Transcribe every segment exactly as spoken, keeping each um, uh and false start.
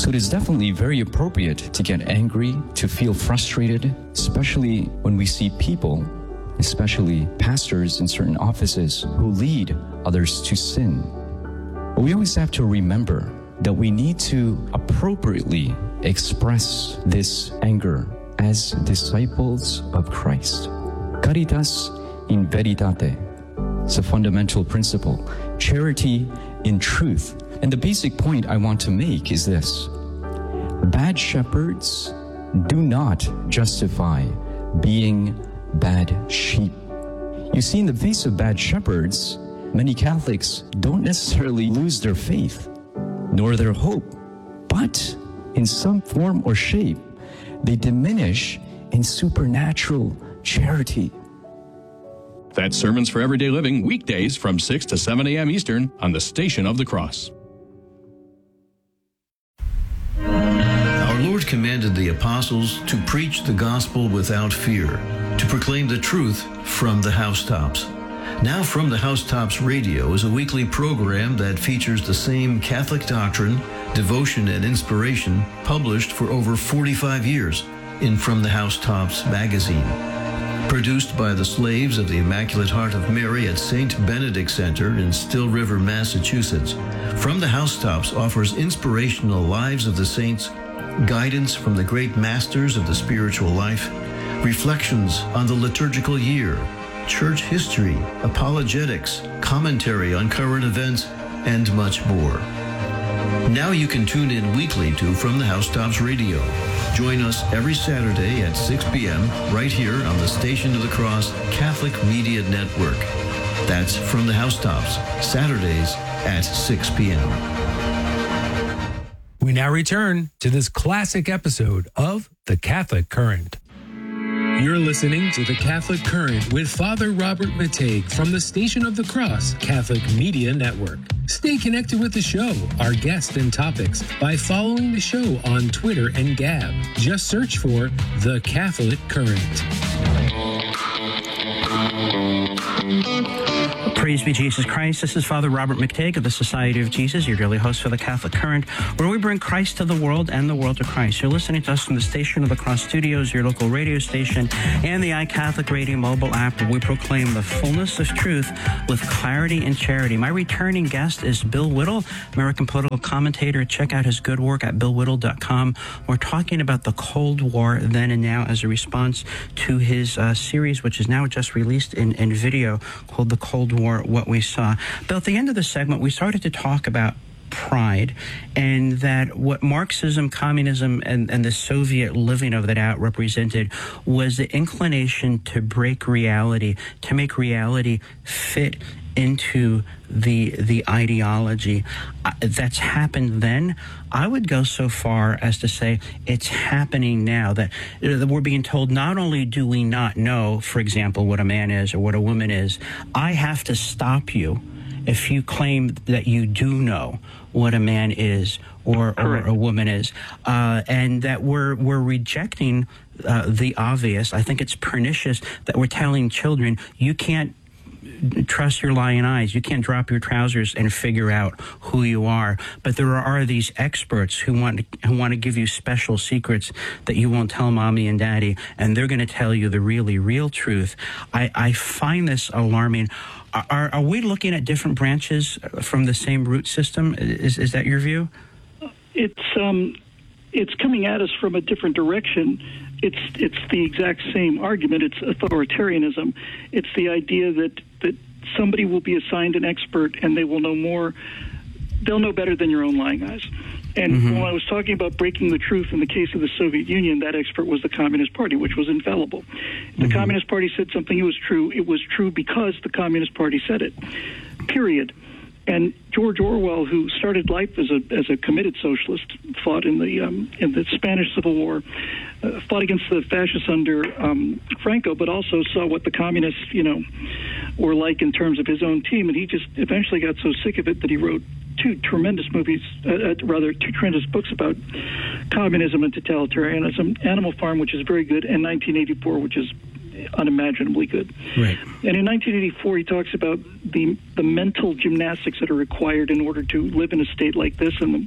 So it is definitely very appropriate to get angry, to feel frustrated, especially when we see people, especially pastors in certain offices, who lead others to sin. But we always have to remember that we need to appropriately express this anger as disciples of Christ. Caritas in veritate. It's a fundamental principle. Charity in truth. And the basic point I want to make is this. Bad shepherds do not justify being bad sheep. You see, in the face of bad shepherds, many Catholics don't necessarily lose their faith, nor their hope, but in some form or shape, they diminish in supernatural charity. That's Sermons for Everyday Living, weekdays from six to seven a.m. Eastern on the Station of the Cross. Our Lord commanded the apostles to preach the gospel without fear, to proclaim the truth from the housetops. Now From the Housetops Radio is a weekly program that features the same Catholic doctrine, devotion, and inspiration published for over forty-five years in From the Housetops magazine. Produced by the slaves of the Immaculate Heart of Mary at Saint Benedict Center in Still River, Massachusetts, From the Housetops offers inspirational lives of the saints, guidance from the great masters of the spiritual life, reflections on the liturgical year, church history, apologetics, commentary on current events, and much more. Now you can tune in weekly to From the Housetops Radio. Join us every Saturday at six p.m. right here on the Station of the Cross Catholic Media Network. That's From the Housetops, Saturdays at six p.m. We now return to this classic episode of The Catholic Current. You're listening to The Catholic Current with Father Robert Matejk from the Station of the Cross Catholic Media Network. Stay connected with the show, our guests, and topics by following the show on Twitter and Gab. Just search for The Catholic Current. Praise be Jesus Christ. This is Father Robert Matejk of the Society of Jesus, your daily host for the Catholic Current, where we bring Christ to the world and the world to Christ. You're listening to us from the Station of the Cross Studios, your local radio station, and the iCatholic Radio mobile app, where we proclaim the fullness of truth with clarity and charity. My returning guest is Bill Whittle, American political commentator. Check out his good work at bill whittle dot com. We're talking about the Cold War then and now as a response to his uh, series, which is now just released in, in video, called The Cold War, What We Saw. Bill, at the end of the segment, we started to talk about pride, and that what Marxism, communism, and, and the Soviet living of that out represented was the inclination to break reality, to make reality fit into the the ideology. Uh, that's happened then. I would go so far as to say it's happening now, that, uh, that we're being told not only do we not know, for example, what a man is or what a woman is, I have to stop you if you claim that you do know what a man is or, or a woman is, uh, and that we're we're rejecting uh, the obvious. I think it's pernicious that we're telling children you can't trust your lying eyes. You can't drop your trousers and figure out who you are. But there are these experts who want to, who want to give you special secrets that you won't tell mommy and daddy, and they're going to tell you the really real truth. I, I find this alarming. Are, are we looking at different branches from the same root system? Is, is that your view? It's um, it's coming at us from a different direction. It's it's the exact same argument. It's authoritarianism. It's the idea that, that somebody will be assigned an expert and they will know more. They'll know better than your own lying eyes. And mm-hmm. when I was talking about breaking the truth in the case of the Soviet Union, that expert was the Communist Party, which was infallible. If the mm-hmm. Communist Party said something, it was true. It was true because the Communist Party said it, period. And George Orwell, who started life as a as a committed socialist, fought in the um, in the Spanish Civil War, uh, fought against the fascists under um, Franco, but also saw what the communists, you know, were like in terms of his own team. And he just eventually got so sick of it that he wrote two tremendous movies, uh, uh, rather two tremendous books about communism and totalitarianism. Animal Farm, which is very good, and nineteen eighty-four, which is unimaginably good. Right. And in nineteen eighty-four, he talks about the the mental gymnastics that are required in order to live in a state like this. And the,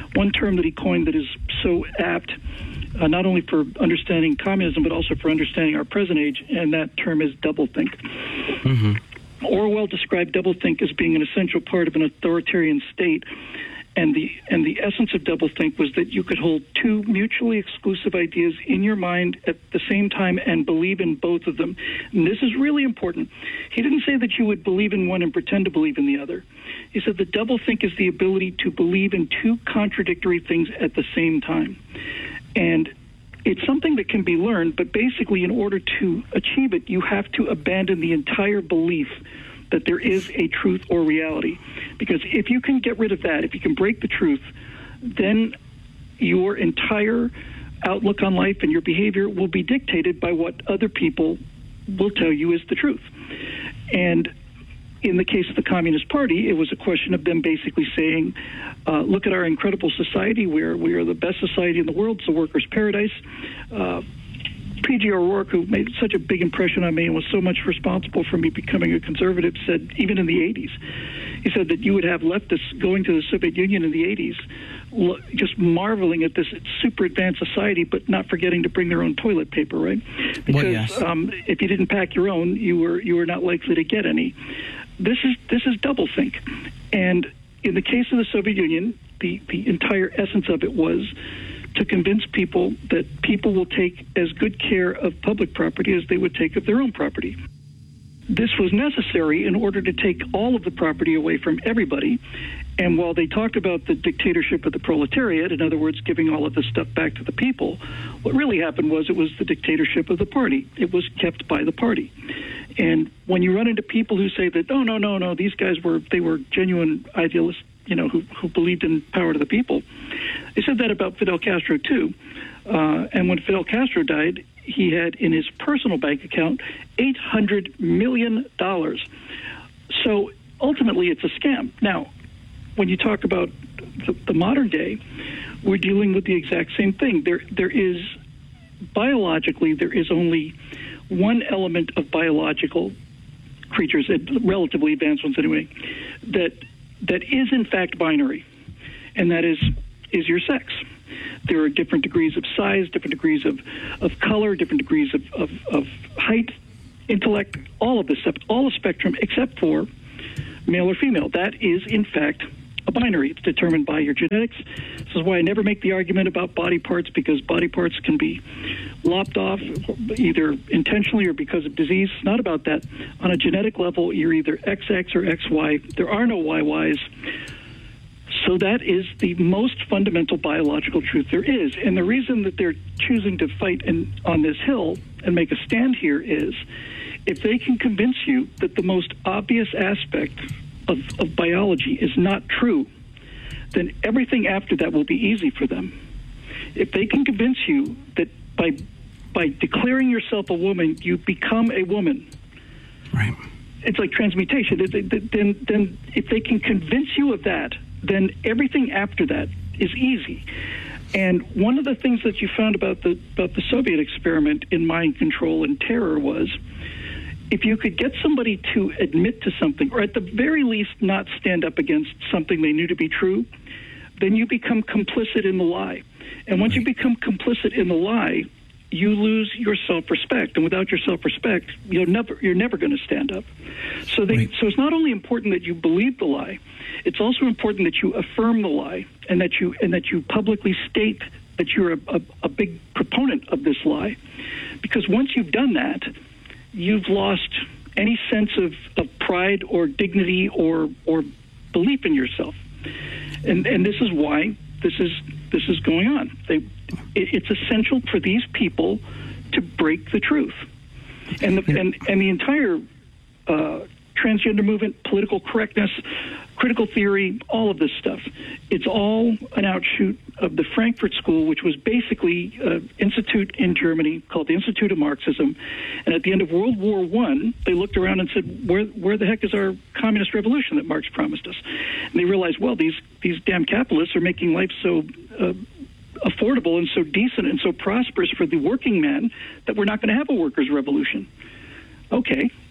one term that he coined that is so apt, uh, not only for understanding communism, but also for understanding our present age, and that term is doublethink. Mm-hmm. Orwell described doublethink as being an essential part of an authoritarian state. And the and the essence of doublethink was that you could hold two mutually exclusive ideas in your mind at the same time and believe in both of them. And this is really important. He didn't say that you would believe in one and pretend to believe in the other. He said that doublethink is the ability to believe in two contradictory things at the same time. And it's something that can be learned, but basically in order to achieve it, you have to abandon the entire belief that there is a truth or reality. Because if you can get rid of that, if you can break the truth, then your entire outlook on life and your behavior will be dictated by what other people will tell you is the truth. And in the case of the Communist Party, it was a question of them basically saying, uh, look at our incredible society, where we are the best society in the world, it's a workers' paradise. Uh, P G O'Rourke, who made such a big impression on me and was so much responsible for me becoming a conservative, said, even in the eighties, he said that you would have leftists going to the Soviet Union in the eighties, just marveling at this super advanced society, but not forgetting to bring their own toilet paper, right? Because well, yes. um, if you didn't pack your own, you were you were not likely to get any. This is this is doublethink, and in the case of the Soviet Union, the the entire essence of it was to convince people that people will take as good care of public property as they would take of their own property. This was necessary in order to take all of the property away from everybody. And while they talked about the dictatorship of the proletariat, in other words, giving all of this stuff back to the people, what really happened was it was the dictatorship of the party. It was kept by the party. And when you run into people who say that, oh, no, no, no, these guys were, they were genuine idealists, you know, who, who believed in power to the people. They said that about Fidel Castro, too. Uh, and when Fidel Castro died, he had in his personal bank account eight hundred million dollars. So ultimately, it's a scam. Now, when you talk about the, the modern day, we're dealing with the exact same thing. There, there is, biologically, there is only one element of biological creatures, relatively advanced ones anyway, that that is in fact binary, and that is is your sex. There are different degrees of size, different degrees of, of color, different degrees of, of, of height, intellect, all of this stuff, all the spectrum except for male or female. That is in fact a binary. It's determined by your genetics. This is why I never make the argument about body parts, because body parts can be lopped off either intentionally or because of disease. It's not about that. On a genetic level, you're either X X or X Y. There are no Y Ys. So that is the most fundamental biological truth there is. And the reason that they're choosing to fight in, on this hill and make a stand here is if they can convince you that the most obvious aspect of, of biology is not true, then everything after that will be easy for them. If they can convince you that by by declaring yourself a woman, you become a woman, right? It's like transmutation. Then, then if they can convince you of that, then everything after that is easy. And one of the things that you found about the about the Soviet experiment in mind control and terror was, if you could get somebody to admit to something, or at the very least not stand up against something they knew to be true, then you become complicit in the lie. And once you become complicit in the lie, you lose your self-respect. And without your self-respect, you're never you're never going to stand up. So they, right. So it's not only important that you believe the lie, it's also important that you affirm the lie, and that you and that you publicly state that you're a, a, a big proponent of this lie. Because once you've done that, you've lost any sense of, of pride or dignity or or belief in yourself. And and this is why this is this is going on. They, it, it's essential for these people to break the truth. And the, and and the entire uh, transgender movement, political correctness, critical theory, all of this stuff, it's all an outshoot of the Frankfurt School, which was basically an institute in Germany called the Institute of Marxism. And at the end of World War One, they looked around and said, where where the heck is our communist revolution that Marx promised us? And they realized, well, these, these damn capitalists are making life so uh, affordable and so decent and so prosperous for the working man that we're not going to have a workers' revolution. Okay,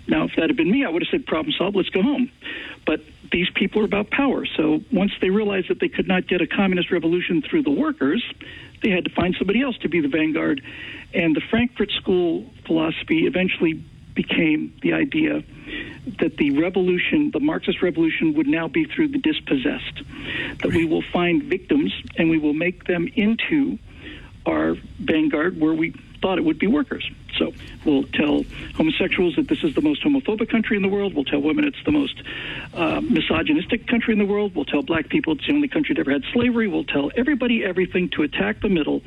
Now, if that had been me, I would have said, problem solved, let's go home. But these people are about power. So once they realized that they could not get a communist revolution through the workers, they had to find somebody else to be the vanguard. And the Frankfurt School philosophy eventually became the idea that the revolution, the Marxist revolution, would now be through the dispossessed, that we will find victims and we will make them into our vanguard where we thought it would be workers. So we'll tell homosexuals that this is the most homophobic country in the world. We'll tell women it's the most uh, misogynistic country in the world. We'll tell black people it's the only country that ever had slavery. We'll tell everybody everything to attack the middle.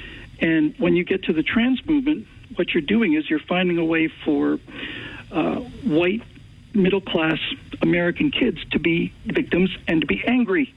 And when you get to the trans movement, what you're doing is you're finding a way for uh, white, middle-class American kids to be victims and to be angry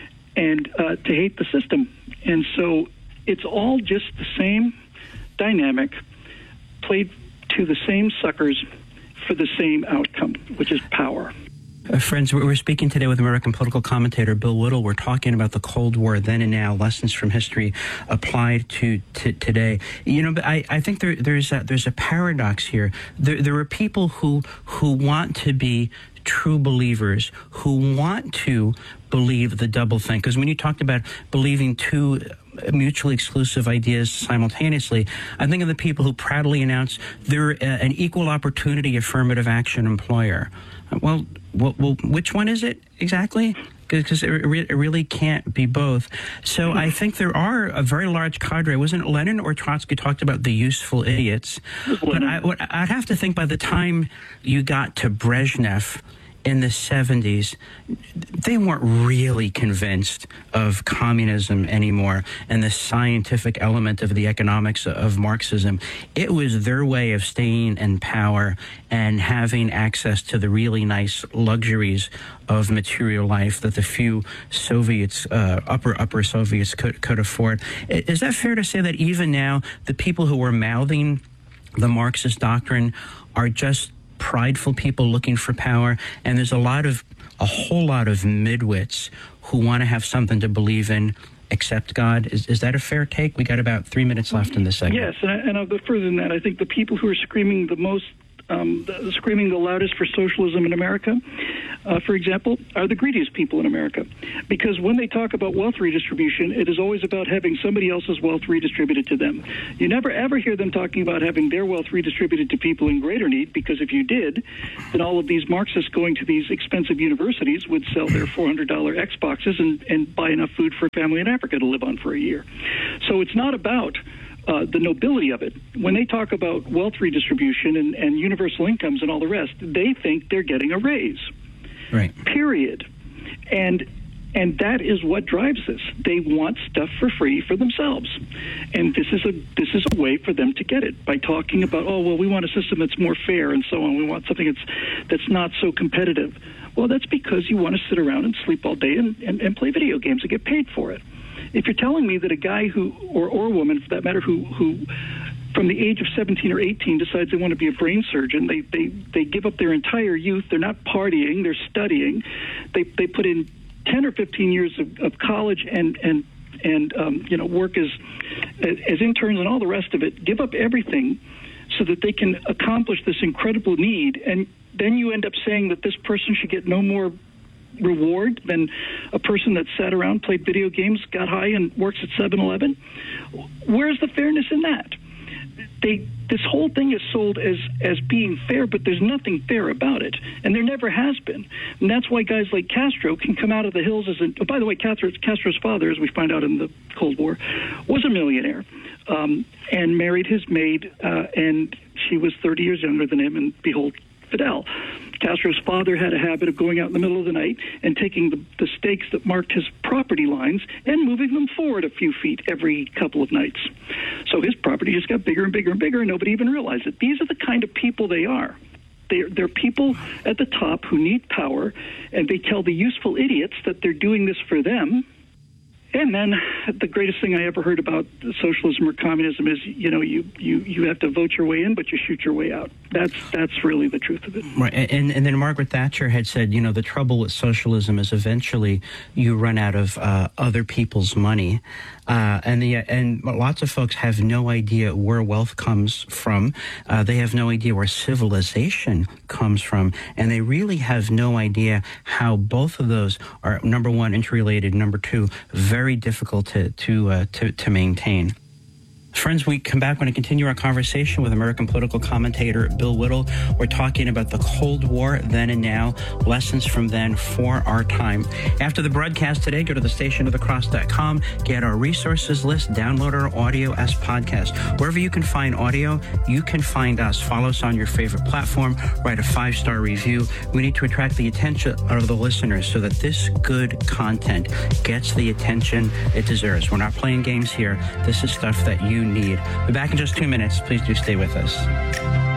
and uh, to hate the system. And so it's all just the same dynamic played to the same suckers for the same outcome, which is power. Uh, friends, we're speaking today with American political commentator Bill Whittle. We're talking about the Cold War then and now, lessons from history applied to, to today. You know, I, I think there, there's a, there's a paradox here. There, there are people who who want to be true believers, who want to believe the double thing. Because when you talked about believing two mutually exclusive ideas simultaneously, I think of the people who proudly announce they're a, an equal opportunity affirmative action employer. Well, well, well which one is it exactly? Because it, re- it really can't be both. So I think there are a very large cadre. Wasn't Lenin or Trotsky talked about the useful idiots? But I, what, I'd have to think by the time you got to Brezhnev in the seventies, they weren't really convinced of communism anymore and the scientific element of the economics of Marxism. It was their way of staying in power and having access to the really nice luxuries of material life that the few Soviets, uh, upper, upper Soviets could, could afford. Is that fair to say that even now, the people who are mouthing the Marxist doctrine are just prideful people looking for power, and there's a lot of, a whole lot of midwits who want to have something to believe in except God? Is, is that a fair take? We got about three minutes left in this segment. Yes, and, I, and I'll go further than that. I think the people who are screaming the most, um, the, screaming the loudest for socialism in America, uh, for example, are the greediest people in America. Because when they talk about wealth redistribution, it is always about having somebody else's wealth redistributed to them. You never ever hear them talking about having their wealth redistributed to people in greater need, because if you did, then all of these Marxists going to these expensive universities would sell their four hundred dollars Xboxes and, and buy enough food for a family in Africa to live on for a year. So it's not about Uh, the nobility of it. When they talk about wealth redistribution and, and universal incomes and all the rest, they think they're getting a raise. Right. Period. And and that is what drives this. They want stuff for free for themselves. And this is a this is a way for them to get it, by talking about, oh, well, we want a system that's more fair and so on. We want something that's that's not so competitive. Well, that's because you want to sit around and sleep all day and, and, and play video games and get paid for it. If you're telling me that a guy who, or, or woman for that matter, who, who from the age of seventeen or eighteen decides they want to be a brain surgeon, they, they, they give up their entire youth, they're not partying, they're studying, they, they put in ten or fifteen years of, of college and, and, and um, you know, work as, as interns and all the rest of it, give up everything so that they can accomplish this incredible need, and then you end up saying that this person should get no more reward than a person that sat around, played video games, got high, and works at seven eleven? Where's the fairness in that? They, this whole thing is sold as, as being fair, but there's nothing fair about it, and there never has been. And that's why guys like Castro can come out of the hills as a... Oh, by the way, Castro, Castro's father, as we find out in the Cold War, was a millionaire um, and married his maid, uh, and she was thirty years younger than him, and behold, Fidel. Castro's father had a habit of going out in the middle of the night and taking the, the stakes that marked his property lines and moving them forward a few feet every couple of nights. So his property just got bigger and bigger and bigger, and nobody even realized it. These are the kind of people they are. They're, they're people at the top who need power, and they tell the useful idiots that they're doing this for them. And then the greatest thing I ever heard about socialism or communism is, you know, you, you, you have to vote your way in, but you shoot your way out. That's that's really the truth of it. Right, and and then Margaret Thatcher had said, you know, the trouble with socialism is eventually you run out of uh, other people's money, uh, and the and lots of folks have no idea where wealth comes from. Uh, they have no idea where civilization comes from, and they really have no idea how both of those are, number one, interrelated, number two, very difficult to to uh, to, to maintain. Friends, we come back. We're going to continue our conversation with American political commentator Bill Whittle. We're talking about the Cold War, then and now, lessons from then for our time. After the broadcast today, go to the station of the cross dot com, get our resources list, download our audio as podcast. Wherever you can find audio, you can find us. Follow us on your favorite platform. Write a five-star review. We need to attract the attention of the listeners so that this good content gets the attention it deserves. We're not playing games here. This is stuff that you need. We'll be back in just two minutes. Please do stay with us.